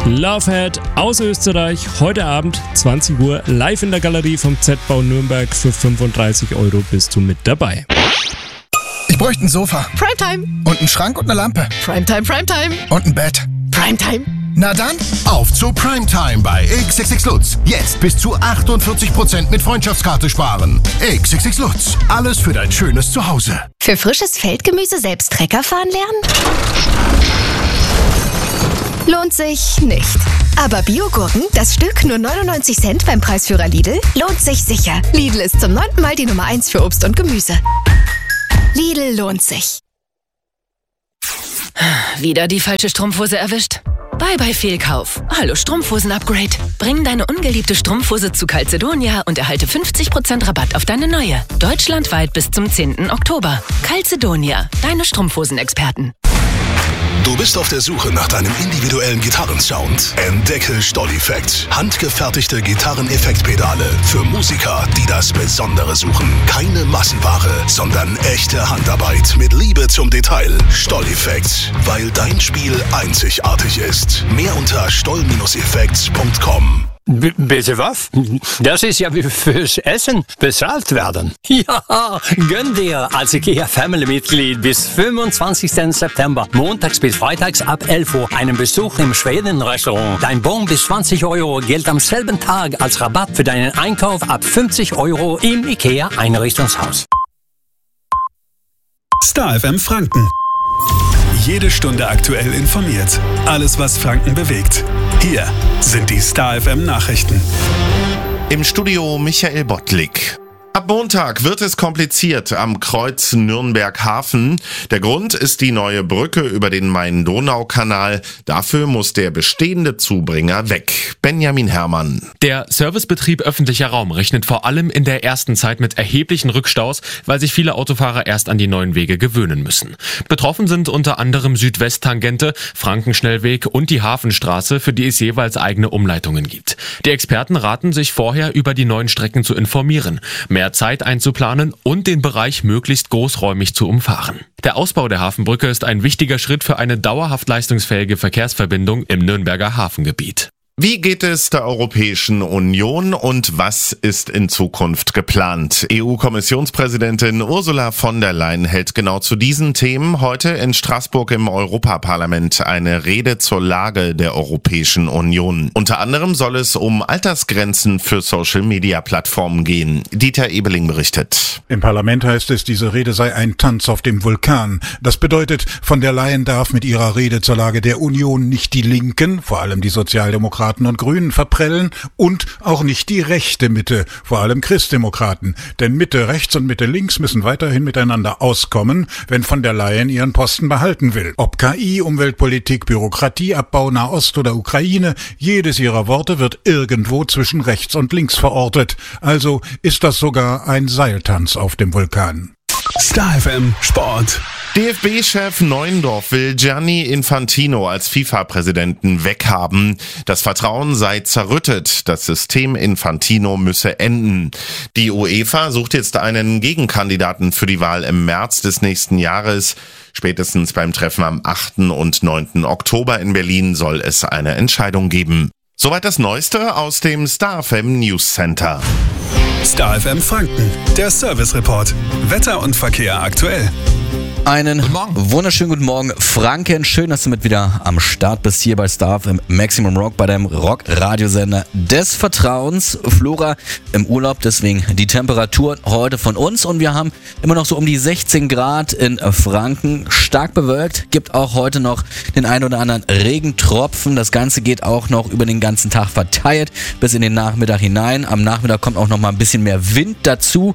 Lovehead aus Österreich, heute Abend 20 Uhr live in der Galerie vom Z-Bau Nürnberg. Für 35 € bist du mit dabei. Ich bräuchte ein Sofa. Primetime. Und einen Schrank und eine Lampe. Primetime, Primetime. Und ein Bett. Primetime. Na dann, auf zu Primetime bei XXX Lutz. Jetzt bis zu 48% mit Freundschaftskarte sparen. XXX Lutz. Alles für dein schönes Zuhause. Für frisches Feldgemüse selbst Trecker fahren lernen? Lohnt sich nicht. Aber Biogurken, das Stück nur 99 Cent beim Preisführer Lidl, lohnt sich sicher. Lidl ist zum 9. Mal die Nummer 1 für Obst und Gemüse. Lidl lohnt sich. Wieder die falsche Strumpfhose erwischt? Bye Fehlkauf. Hallo Strumpfhosen-Upgrade. Bring deine ungeliebte Strumpfhose zu Calzedonia und erhalte 50% Rabatt auf deine neue. Deutschlandweit bis zum 10. Oktober. Calzedonia, deine Strumpfhosen-Experten. Du bist auf der Suche nach deinem individuellen Gitarrensound? Entdecke StollEffect. Handgefertigte Gitarreneffektpedale für Musiker, die das Besondere suchen. Keine Massenware, sondern echte Handarbeit mit Liebe zum Detail. StollEffect, weil dein Spiel einzigartig ist. Mehr unter stoll-effects.com. Bitte was? Das ist ja wie fürs Essen bezahlt werden. Ja, gönn dir als IKEA-Family-Mitglied bis 25. September, montags bis freitags ab 11 Uhr, einen Besuch im Schweden-Restaurant. Dein Bon bis 20 € gilt am selben Tag als Rabatt für deinen Einkauf ab 50 € im IKEA-Einrichtungshaus. Star FM Franken. Jede Stunde aktuell informiert. Alles, was Franken bewegt. Hier sind die Star FM Nachrichten. Im Studio Michael Bottlik. Ab Montag wird es kompliziert am Kreuz Nürnberg-Hafen. Der Grund ist die neue Brücke über den Main-Donau-Kanal. Dafür muss der bestehende Zubringer weg. Benjamin Herrmann. Der Servicebetrieb öffentlicher Raum rechnet vor allem in der ersten Zeit mit erheblichen Rückstaus, weil sich viele Autofahrer erst an die neuen Wege gewöhnen müssen. Betroffen sind unter anderem Südwest-Tangente, Frankenschnellweg und die Hafenstraße, für die es jeweils eigene Umleitungen gibt. Die Experten raten, sich vorher über die neuen Strecken zu informieren, mehr Zeit einzuplanen und den Bereich möglichst großräumig zu umfahren. Der Ausbau der Hafenbrücke ist ein wichtiger Schritt für eine dauerhaft leistungsfähige Verkehrsverbindung im Nürnberger Hafengebiet. Wie geht es der Europäischen Union und was ist in Zukunft geplant? EU-Kommissionspräsidentin Ursula von der Leyen hält genau zu diesen Themen heute in Straßburg im Europaparlament eine Rede zur Lage der Europäischen Union. Unter anderem soll es um Altersgrenzen für Social-Media-Plattformen gehen. Dieter Ebeling berichtet. Im Parlament heißt es, diese Rede sei ein Tanz auf dem Vulkan. Das bedeutet, von der Leyen darf mit ihrer Rede zur Lage der Union nicht die Linken, vor allem die Sozialdemokraten und Grünen verprellen und auch nicht die rechte Mitte, vor allem Christdemokraten. Denn Mitte rechts und Mitte links müssen weiterhin miteinander auskommen, wenn von der Leyen ihren Posten behalten will. Ob KI, Umweltpolitik, Bürokratieabbau, Nahost oder Ukraine, jedes ihrer Worte wird irgendwo zwischen rechts und links verortet. Also ist das sogar ein Seiltanz auf dem Vulkan. Star FM Sport. DFB-Chef Neuendorf will Gianni Infantino als FIFA-Präsidenten weghaben. Das Vertrauen sei zerrüttet. Das System Infantino müsse enden. Die UEFA sucht jetzt einen Gegenkandidaten für die Wahl im März des nächsten Jahres. Spätestens beim Treffen am 8. und 9. Oktober in Berlin soll es eine Entscheidung geben. Soweit das Neueste aus dem Star FM News Center. Star FM Franken, der Service Report. Wetter und Verkehr aktuell. Einen wunderschönen guten Morgen, Franken. Schön, dass du mit wieder am Start bist hier bei Star FM Maximum Rock, bei deinem Rock-Radiosender des Vertrauens. Flora im Urlaub, deswegen die Temperaturen heute von uns. Und wir haben immer noch so um die 16 Grad in Franken. Stark bewölkt, gibt auch heute noch den ein oder anderen Regentropfen. Das Ganze geht auch noch über den ganzen Tag verteilt bis in den Nachmittag hinein. Am Nachmittag kommt auch noch mal ein bisschen mehr Wind dazu.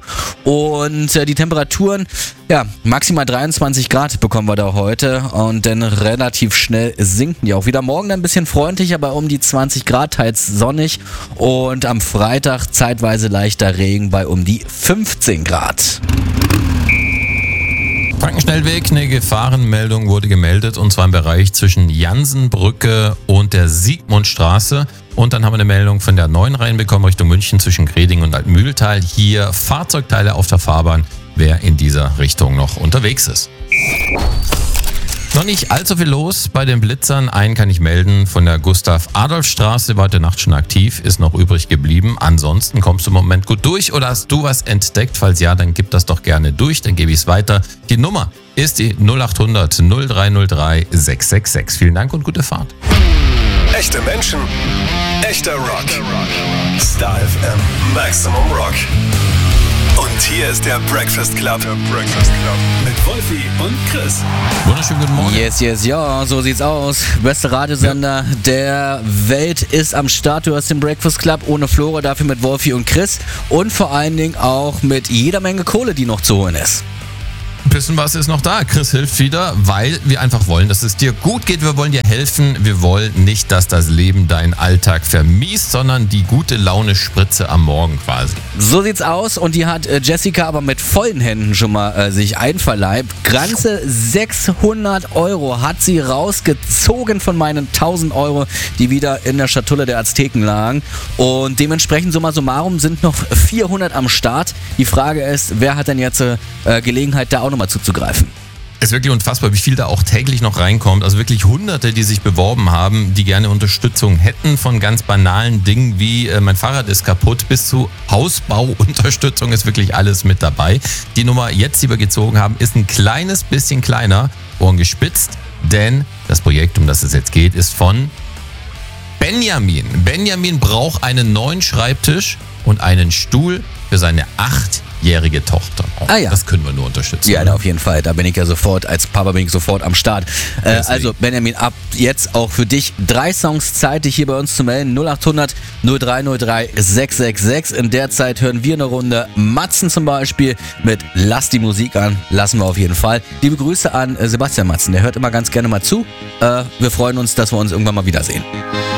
Und die Temperaturen, ja, maximal 23 Grad bekommen wir da heute und dann relativ schnell sinken die auch wieder. Morgen dann ein bisschen freundlicher, bei um die 20 Grad, teils sonnig und am Freitag zeitweise leichter Regen bei um die 15 Grad. Frankenschnellweg, eine Gefahrenmeldung wurde gemeldet und zwar im Bereich zwischen Jansenbrücke und der Siegmundstraße. Und dann haben wir eine Meldung von der 9 reinbekommen Richtung München zwischen Greding und Altmühltal. Hier Fahrzeugteile auf der Fahrbahn, wer in dieser Richtung noch unterwegs ist. Noch nicht allzu viel los bei den Blitzern. Einen kann ich melden von der Gustav-Adolf-Straße, war heute Nacht schon aktiv, ist noch übrig geblieben. Ansonsten kommst du im Moment gut durch oder hast du was entdeckt? Falls ja, dann gib das doch gerne durch, dann gebe ich es weiter. Die Nummer ist die 0800 0303 666. Vielen Dank und gute Fahrt. Echte Menschen, echter Rock. Star FM Maximum Rock. Und hier ist der Breakfast Club. Mit Wolfi und Chris. Wunderschönen guten Morgen. Yes, ja, so sieht's aus. Beste Radiosender der Welt ist am Start. Du hast den Breakfast Club ohne Flora, dafür mit Wolfi und Chris. Und vor allen Dingen auch mit jeder Menge Kohle, die noch zu holen ist. Ein bisschen was ist noch da. Chris hilft wieder, weil wir einfach wollen, dass es dir gut geht. Wir wollen dir helfen. Wir wollen nicht, dass das Leben deinen Alltag vermiest, sondern die gute Laune-Spritze am Morgen quasi. So sieht's aus und die hat Jessica aber mit vollen Händen schon mal sich einverleibt. Ganze 600 € hat sie rausgezogen von meinen 1000 €, die wieder in der Schatulle der Azteken lagen. Und dementsprechend summa summarum sind noch 400 am Start. Die Frage ist, wer hat denn jetzt Gelegenheit, da auch nochmal zuzugreifen? Es ist wirklich unfassbar, wie viel da auch täglich noch reinkommt. Also wirklich Hunderte, die sich beworben haben, die gerne Unterstützung hätten, von ganz banalen Dingen wie mein Fahrrad ist kaputt bis zu Hausbauunterstützung ist wirklich alles mit dabei. Die Nummer jetzt, die wir gezogen haben, ist ein kleines bisschen kleiner, Ohren gespitzt, denn das Projekt, um das es jetzt geht, ist von Benjamin. Benjamin braucht einen neuen Schreibtisch und einen Stuhl für seine 8-jährige Tochter. Ah ja. Das können wir nur unterstützen. Ja, auf jeden Fall. Da bin ich ja sofort, als Papa bin ich sofort am Start. Also Benjamin, ab jetzt auch für dich 3 Songs Zeit, dich hier bei uns zu melden. 0800 0303 666. In der Zeit hören wir eine Runde Matzen zum Beispiel mit Lass die Musik an. Lassen wir auf jeden Fall. Liebe Grüße an Sebastian Matzen. Der hört immer ganz gerne mal zu. Wir freuen uns, dass wir uns irgendwann mal wiedersehen.